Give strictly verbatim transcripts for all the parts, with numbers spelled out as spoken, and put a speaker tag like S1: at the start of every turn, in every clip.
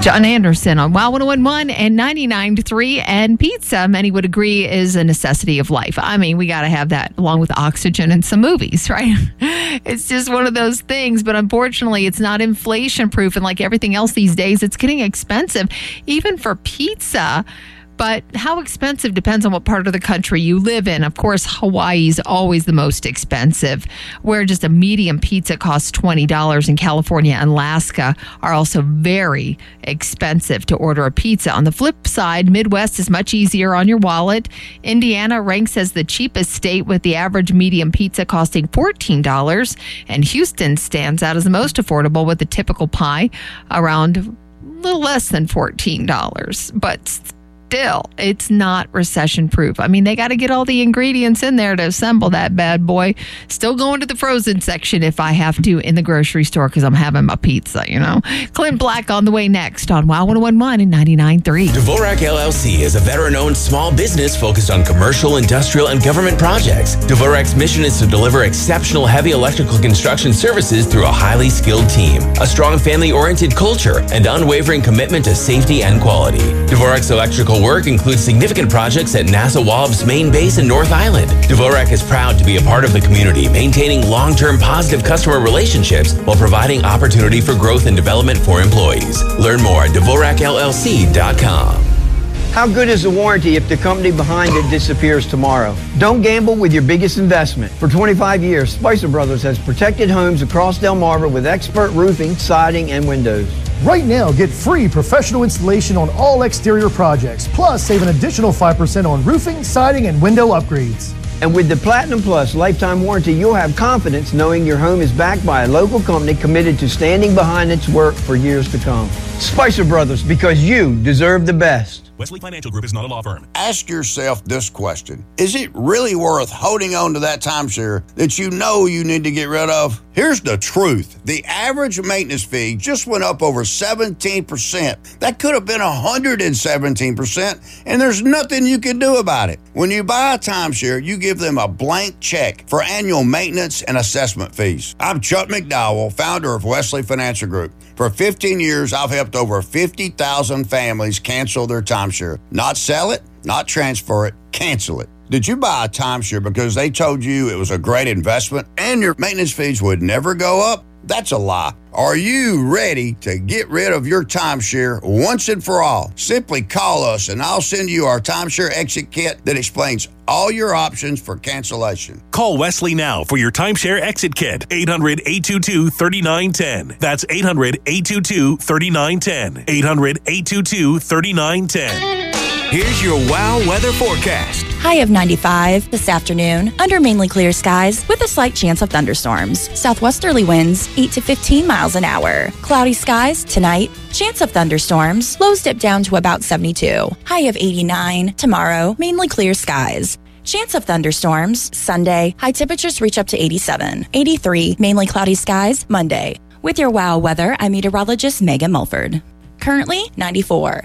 S1: John Anderson on WOW one oh one point one and ninety-nine point three. And pizza, many would agree, is a necessity of life. I mean, we got to have that along with oxygen and some movies, right? It's just one of those things. But unfortunately, it's not inflation proof. And like everything else these days, it's getting expensive, even for pizza. But how expensive depends on what part of the country you live in. Of course, Hawaii is always the most expensive, where just a medium pizza costs twenty dollars. In California and Alaska are also very expensive to order a pizza. On the flip side, Midwest is much easier on your wallet. Indiana ranks as the cheapest state with the average medium pizza costing fourteen dollars. And Houston stands out as the most affordable with the typical pie around a little less than fourteen dollars. But still, it's not recession proof. I mean, they got to get all the ingredients in there to assemble that bad boy. Still going to the frozen section if I have to in the grocery store because I'm having my pizza, you know. Clint Black on the way next on WOW one oh one point one and ninety-nine point three.
S2: Dvorak L L C is a veteran-owned small business focused on commercial, industrial, and government projects. Dvorak's mission is to deliver exceptional heavy electrical construction services through a highly skilled team, a strong family-oriented culture, and unwavering commitment to safety and quality. Dvorak's electrical work includes significant projects at NASA Wallops main base in North Island. Dvorak is proud to be a part of the community, maintaining long-term positive customer relationships while providing opportunity for growth and development for employees. Learn more at Dvorak L L C dot com.
S3: How good is the warranty if the company behind it disappears tomorrow? Don't gamble with your biggest investment. For twenty-five years, Spicer Brothers has protected homes across Delmarva with expert roofing, siding, and windows.
S4: Right now, get free professional installation on all exterior projects, plus save an additional five percent on roofing, siding, and window upgrades.
S3: And with the Platinum Plus lifetime warranty, you'll have confidence knowing your home is backed by a local company committed to standing behind its work for years to come. Spicer Brothers, because you deserve the best.
S5: Wesley Financial Group is not a law firm.
S6: Ask yourself this question. Is it really worth holding on to that timeshare that you know you need to get rid of? Here's the truth. The average maintenance fee just went up over seventeen percent. That could have been one hundred seventeen percent, and there's nothing you can do about it. When you buy a timeshare, you give them a blank check for annual maintenance and assessment fees. I'm Chuck McDowell, founder of Wesley Financial Group. For fifteen years, I've helped over fifty thousand families cancel their timeshare. Not sell it, not transfer it, cancel it. Did you buy a timeshare because they told you it was a great investment and your maintenance fees would never go up? That's a lie. Are you ready to get rid of your timeshare once and for all? Simply call us and I'll send you our timeshare exit kit that explains all your options for cancellation.
S5: Call Wesley now for your timeshare exit kit. eight hundred, eight two two, three nine one zero. That's eight hundred, eight two two, three nine one zero. eight hundred, eight two two, three nine one zero.
S2: Here's your WOW weather forecast.
S7: High of ninety-five this afternoon, under mainly clear skies with a slight chance of thunderstorms. Southwesterly winds eight to fifteen miles an hour. Cloudy skies tonight, chance of thunderstorms. Lows dip down to about seventy-two. High of eighty-nine tomorrow, mainly clear skies. Chance of thunderstorms Sunday. High temperatures reach up to eighty-seven. eighty-three, mainly cloudy skies Monday. With your WOW weather, I'm meteorologist Megan Mulford. Currently ninety-four.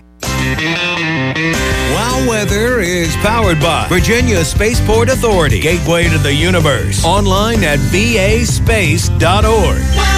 S2: WOW Weather is powered by Virginia Spaceport Authority, gateway to the universe. Online at v a space dot org.